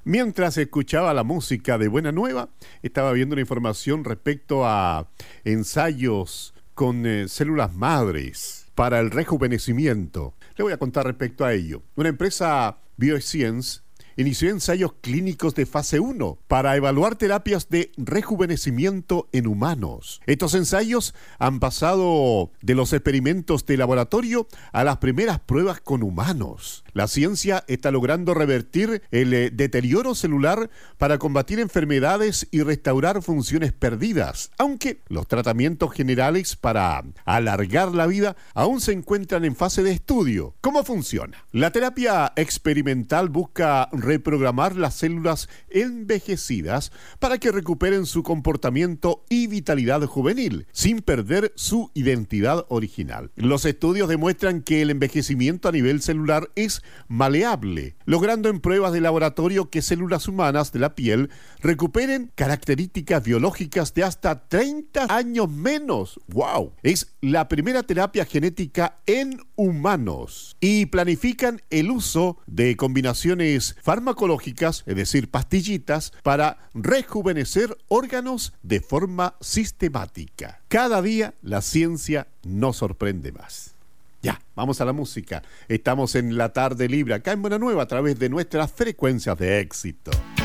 Mientras escuchaba la música de Buena Nueva, estaba viendo una información respecto a ensayos con células madres para el rejuvenecimiento. Le voy a contar respecto a ello. Una empresa, Bioscience, inició ensayos clínicos de fase 1 para evaluar terapias de rejuvenecimiento en humanos. Estos ensayos han pasado de los experimentos de laboratorio a las primeras pruebas con humanos. La ciencia está logrando revertir el deterioro celular para combatir enfermedades y restaurar funciones perdidas, aunque los tratamientos generales para alargar la vida aún se encuentran en fase de estudio. ¿Cómo funciona? La terapia experimental busca reprogramar las células envejecidas para que recuperen su comportamiento y vitalidad juvenil, sin perder su identidad original. Los estudios demuestran que el envejecimiento a nivel celular es maleable, logrando en pruebas de laboratorio que células humanas de la piel recuperen características biológicas de hasta 30 años menos. ¡Wow! Es la primera terapia genética en humanos y planifican el uso de combinaciones farmacológicas, es decir, pastillitas, para rejuvenecer órganos de forma sistemática. Cada día la ciencia nos sorprende más. Ya, vamos a la música. Estamos en la tarde libre, acá en Buena Nueva, a través de nuestras frecuencias de éxito.